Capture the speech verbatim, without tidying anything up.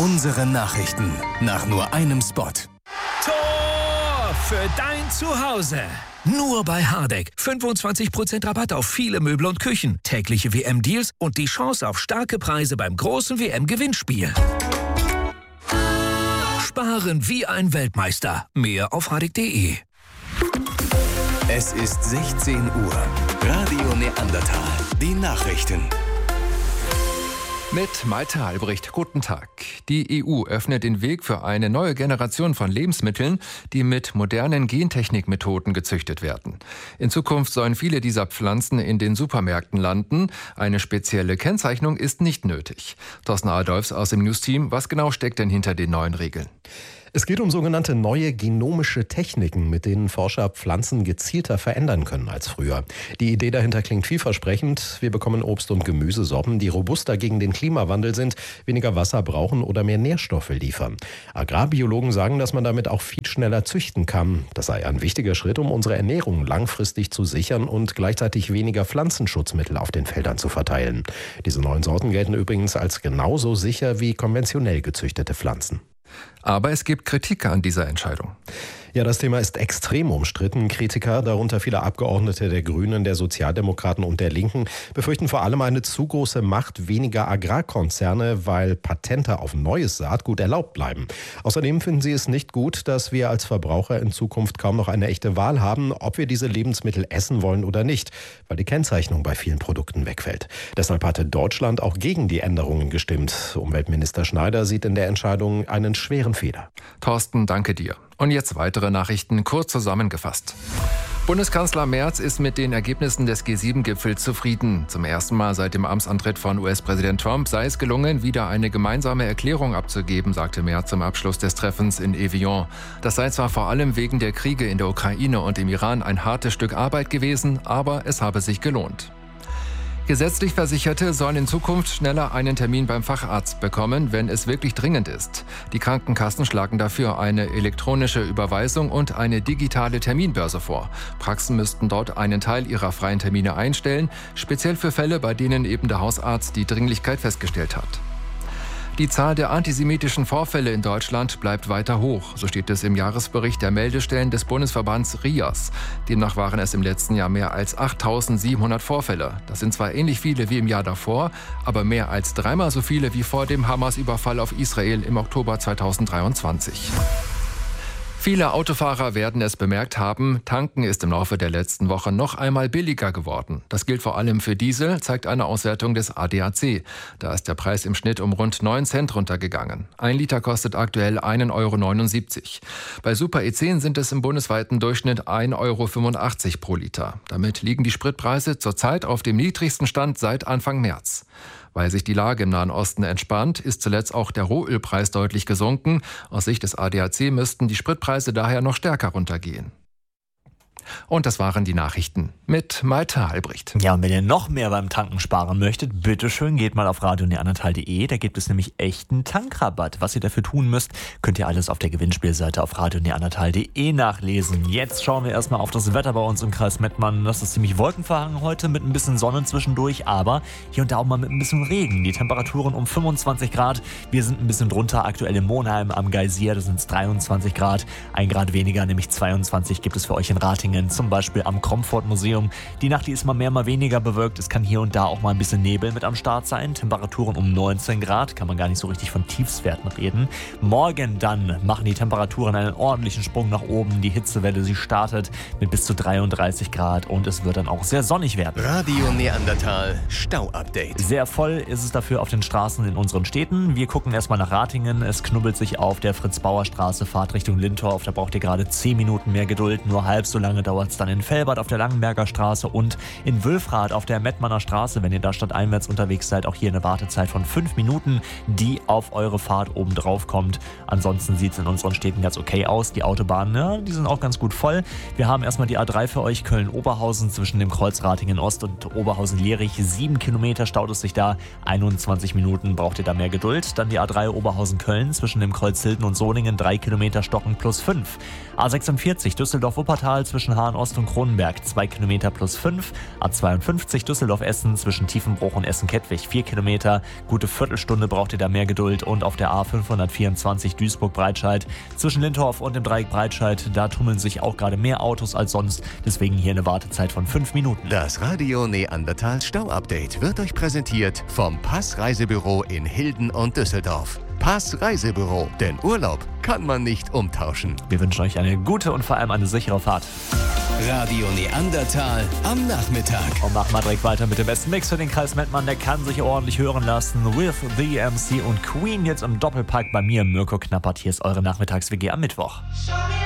Unsere Nachrichten nach nur einem Spot. Tor für dein Zuhause. Nur bei Hardegg. fünfundzwanzig Prozent Rabatt auf viele Möbel und Küchen. Tägliche W M-Deals und die Chance auf starke Preise beim großen W M-Gewinnspiel. Sparen wie ein Weltmeister. Mehr auf hardegg punkt de. Es ist sechzehn Uhr. Radio Neandertal. Die Nachrichten. Mit Malte Albrecht, guten Tag. Die E U öffnet den Weg für eine neue Generation von Lebensmitteln, die mit modernen Gentechnikmethoden gezüchtet werden. In Zukunft sollen viele dieser Pflanzen in den Supermärkten landen. Eine spezielle Kennzeichnung ist nicht nötig. Thorsten Adolfs aus dem News-Team, was genau steckt denn hinter den neuen Regeln? Es geht um sogenannte neue genomische Techniken, mit denen Forscher Pflanzen gezielter verändern können als früher. Die Idee dahinter klingt vielversprechend. Wir bekommen Obst- und Gemüsesorten, die robuster gegen den Klimawandel sind, weniger Wasser brauchen oder mehr Nährstoffe liefern. Agrarbiologen sagen, dass man damit auch viel schneller züchten kann. Das sei ein wichtiger Schritt, um unsere Ernährung langfristig zu sichern und gleichzeitig weniger Pflanzenschutzmittel auf den Feldern zu verteilen. Diese neuen Sorten gelten übrigens als genauso sicher wie konventionell gezüchtete Pflanzen. Aber es gibt Kritik an dieser Entscheidung. Ja, das Thema ist extrem umstritten. Kritiker, darunter viele Abgeordnete der Grünen, der Sozialdemokraten und der Linken, befürchten vor allem eine zu große Macht weniger Agrarkonzerne, weil Patente auf neues Saatgut erlaubt bleiben. Außerdem finden sie es nicht gut, dass wir als Verbraucher in Zukunft kaum noch eine echte Wahl haben, ob wir diese Lebensmittel essen wollen oder nicht, weil die Kennzeichnung bei vielen Produkten wegfällt. Deshalb hatte Deutschland auch gegen die Änderungen gestimmt. Umweltminister Schneider sieht in der Entscheidung einen schweren Fehler. Thorsten, danke dir. Und jetzt weitere Nachrichten, kurz zusammengefasst. Bundeskanzler Merz ist mit den Ergebnissen des G sieben Gipfels zufrieden. Zum ersten Mal seit dem Amtsantritt von U S-Präsident Trump sei es gelungen, wieder eine gemeinsame Erklärung abzugeben, sagte Merz zum Abschluss des Treffens in Evian. Das sei zwar vor allem wegen der Kriege in der Ukraine und im Iran ein hartes Stück Arbeit gewesen, aber es habe sich gelohnt. Gesetzlich Versicherte sollen in Zukunft schneller einen Termin beim Facharzt bekommen, wenn es wirklich dringend ist. Die Krankenkassen schlagen dafür eine elektronische Überweisung und eine digitale Terminbörse vor. Praxen müssten dort einen Teil ihrer freien Termine einstellen, speziell für Fälle, bei denen eben der Hausarzt die Dringlichkeit festgestellt hat. Die Zahl der antisemitischen Vorfälle in Deutschland bleibt weiter hoch. So steht es im Jahresbericht der Meldestellen des Bundesverbands R I A S. Demnach waren es im letzten Jahr mehr als achttausendsiebenhundert Vorfälle. Das sind zwar ähnlich viele wie im Jahr davor, aber mehr als dreimal so viele wie vor dem Hamas-Überfall auf Israel im Oktober zweitausenddreiundzwanzig. Viele Autofahrer werden es bemerkt haben, tanken ist im Laufe der letzten Woche noch einmal billiger geworden. Das gilt vor allem für Diesel, zeigt eine Auswertung des A D A C. Da ist der Preis im Schnitt um rund neun Cent runtergegangen. Ein Liter kostet aktuell ein Euro neunundsiebzig. Bei Super E zehn sind es im bundesweiten Durchschnitt ein Euro fünfundachtzig pro Liter. Damit liegen die Spritpreise zurzeit auf dem niedrigsten Stand seit Anfang März. Weil sich die Lage im Nahen Osten entspannt, ist zuletzt auch der Rohölpreis deutlich gesunken. Aus Sicht des A D A C müssten die Spritpreise daher noch stärker runtergehen. Und das waren die Nachrichten mit Malte Albrecht. Ja, und wenn ihr noch mehr beim Tanken sparen möchtet, bitteschön, geht mal auf radio neandertal punkt de. Da gibt es nämlich echten Tankrabatt. Was ihr dafür tun müsst, könnt ihr alles auf der Gewinnspielseite auf radio neandertal punkt de nachlesen. Jetzt schauen wir erstmal auf das Wetter bei uns im Kreis Mettmann. Das ist ziemlich wolkenverhangen heute mit ein bisschen Sonne zwischendurch, aber hier und da auch mal mit ein bisschen Regen. Die Temperaturen um fünfundzwanzig Grad. Wir sind ein bisschen drunter. Aktuell in Monheim am Geysir, da sind es dreiundzwanzig Grad. Ein Grad weniger, nämlich zweiundzwanzig gibt es für euch in Ratingen. Zum Beispiel am Kromford-Museum. Die Nacht, die ist mal mehr, mal weniger bewölkt. Es kann hier und da auch mal ein bisschen Nebel mit am Start sein. Temperaturen um neunzehn Grad. Kann man gar nicht so richtig von Tiefstwerten reden. Morgen dann machen die Temperaturen einen ordentlichen Sprung nach oben. Die Hitzewelle, sie startet mit bis zu dreiunddreißig Grad und es wird dann auch sehr sonnig werden. Radio Neandertal Stau-Update. Sehr voll ist es dafür auf den Straßen in unseren Städten. Wir gucken erstmal nach Ratingen. Es knubbelt sich auf der Fritz-Bauer-Straße. Fahrt Richtung Lintorf. Da braucht ihr gerade zehn Minuten mehr Geduld. Nur halb so lange dauert es dann in Velbert auf der Langenberger Straße und in Wülfrath auf der Mettmanner Straße. Wenn ihr da stadteinwärts unterwegs seid, auch hier eine Wartezeit von fünf Minuten, die auf eure Fahrt oben drauf kommt. Ansonsten sieht es in unseren Städten ganz okay aus. Die Autobahnen, ja, die sind auch ganz gut voll. Wir haben erstmal die A drei für euch, Köln-Oberhausen zwischen dem Kreuz Ratingen-Ost und Oberhausen-Lierich. Sieben Kilometer staut es sich da, einundzwanzig Minuten braucht ihr da mehr Geduld. Dann die A drei Oberhausen-Köln zwischen dem Kreuz Hilden und Soningen, drei Kilometer stocken plus fünf. A sechsundvierzig Düsseldorf-Wuppertal zwischen zwischen Hahn-Ost und Kronenberg zwei Kilometer plus fünf. A zweiundfünfzig Düsseldorf-Essen zwischen Tiefenbruch und Essen-Kettwig vier Kilometer. Gute Viertelstunde braucht ihr da mehr Geduld. Und auf der A fünfhundertvierundzwanzig Duisburg-Breitscheid zwischen Lindorf und dem Dreieck Breitscheid, da tummeln sich auch gerade mehr Autos als sonst. Deswegen hier eine Wartezeit von fünf Minuten. Das Radio Neandertal Stau-Update wird euch präsentiert vom Pass Reisebüro in Hilden und Düsseldorf. Pass Reisebüro, denn Urlaub kann man nicht umtauschen. Wir wünschen euch eine gute und vor allem eine sichere Fahrt. Radio Neandertal am Nachmittag. Und machen wir direkt weiter mit dem besten Mix für den Kreis Mettmann. Der kann sich ordentlich hören lassen. With the M C und Queen jetzt im Doppelpack bei mir, Mirko Knappert. Hier ist eure Nachmittags-W G am Mittwoch. Show me